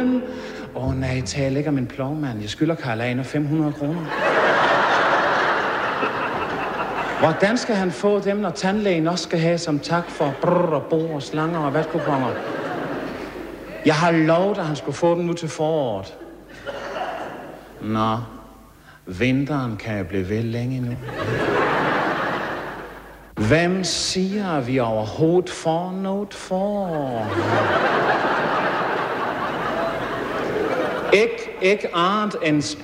foden. Nej, tal ikke om en plovmand. Jeg skylder Karl Aner 500 kroner. Hvordan skal han få dem, når tandlægen også skal have som tak for brrr og bo og slanger og vatkuponger? Jeg har lovet, at han skulle få dem nu til foråret. Nå, vinteren kan jeg blive ved længe nu. Hvem siger, at vi overhovedet får noget forår? Ikke andet end